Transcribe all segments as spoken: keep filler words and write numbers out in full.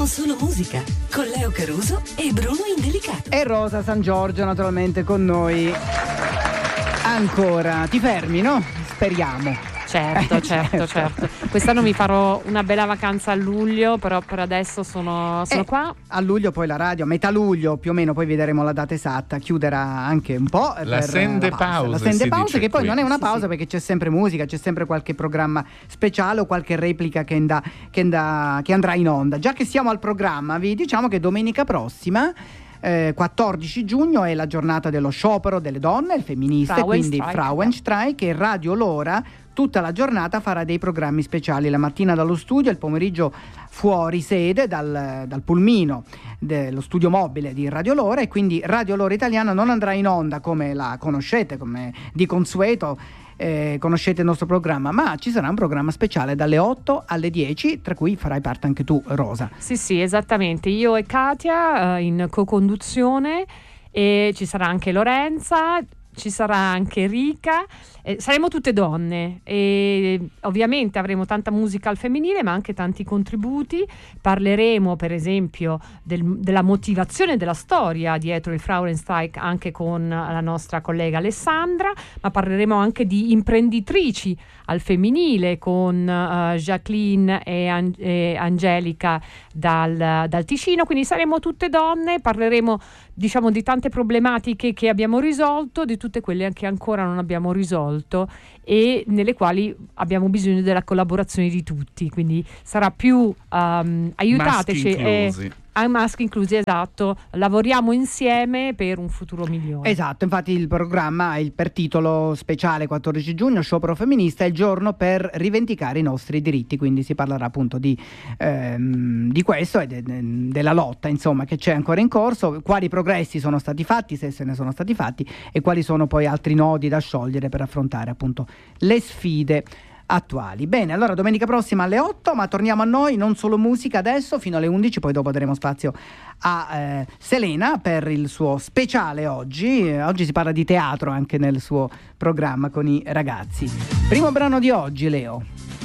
Non solo musica, con Leo Caruso e Bruno Indelicato. E Rosa San Giorgio naturalmente con noi. Ancora, ti fermi, no? Speriamo. Certo, certo, certo. Quest'anno mi farò una bella vacanza a luglio, però per adesso sono, sono eh, qua. A luglio poi la radio, a metà luglio più o meno, poi vedremo la data esatta, chiuderà anche un po'. La sende pausa. La sende pausa, che poi qui. non è una Sì, pausa sì. perché c'è sempre musica, c'è sempre qualche programma speciale o qualche replica che, inda, che, inda, che andrà in onda. Già che siamo al programma, vi diciamo che domenica prossima, Eh, quattordici giugno, è la giornata dello sciopero delle donne, il femministe, quindi Frauenstreik, e Radio Lora tutta la giornata farà dei programmi speciali, la mattina dallo studio, il pomeriggio fuori sede dal, dal pulmino dello studio mobile di Radio Lora, e quindi Radio Lora Italiana non andrà in onda come la conoscete, come di consueto. Eh, conoscete il nostro programma, ma ci sarà un programma speciale dalle otto alle dieci, tra cui farai parte anche tu, Rosa. Sì, sì, esattamente. Io e Katia eh, in co-conduzione, e ci sarà anche Lorenza, ci sarà anche Rica, eh, saremo tutte donne e ovviamente avremo tanta musica al femminile ma anche tanti contributi. Parleremo per esempio del, della motivazione della storia dietro il Frauenstreik anche con la nostra collega Alessandra, ma parleremo anche di imprenditrici al femminile con uh, Jacqueline e, An- e Angelica dal, dal Ticino, quindi saremo tutte donne, parleremo diciamo di tante problematiche che abbiamo risolto, di tutte quelle che ancora non abbiamo risolto e nelle quali abbiamo bisogno della collaborazione di tutti, quindi sarà più um, aiutateci e ai maschi inclusi, esatto, lavoriamo insieme per un futuro migliore. Esatto, infatti il programma ha il per titolo speciale quattordici giugno, sciopero femminista, è il giorno per rivendicare i nostri diritti, quindi si parlerà appunto di, ehm, di questo e de- de- della lotta insomma che c'è ancora in corso, quali progressi sono stati fatti, se se ne sono stati fatti, e quali sono poi altri nodi da sciogliere per affrontare appunto le sfide attuali. Bene, allora domenica prossima alle otto, ma torniamo a noi, non solo musica adesso fino alle undici, poi dopo daremo spazio a eh, Selena per il suo speciale oggi. Eh, oggi si parla di teatro anche nel suo programma con i ragazzi. Primo brano di oggi, Leo.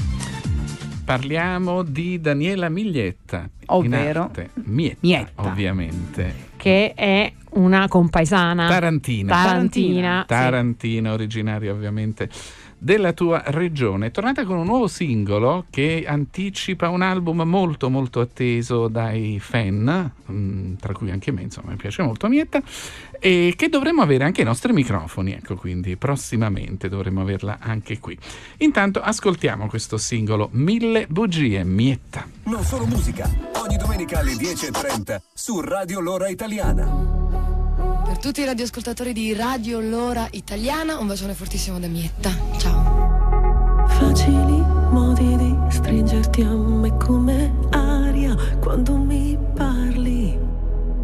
Parliamo di Daniela Miglietta, ovvero in arte Mietta, Mietta, ovviamente, che è una compaesana tarantina, tarantina, tarantina, sì. Originaria ovviamente della tua regione, è tornata con un nuovo singolo che anticipa un album molto molto atteso dai fan, mh, tra cui anche me, insomma mi piace molto Mietta, e che dovremmo avere anche ai nostri microfoni, ecco, quindi prossimamente dovremmo averla anche qui. Intanto ascoltiamo questo singolo Mille bugie, Mietta. Non solo musica, ogni domenica alle dieci e trenta su Radio Lora Italiana. Per tutti i radioascoltatori di Radio Lora Italiana, un bacione fortissimo da Mietta. Ciao. Facili modi di stringerti a me come aria quando mi parli.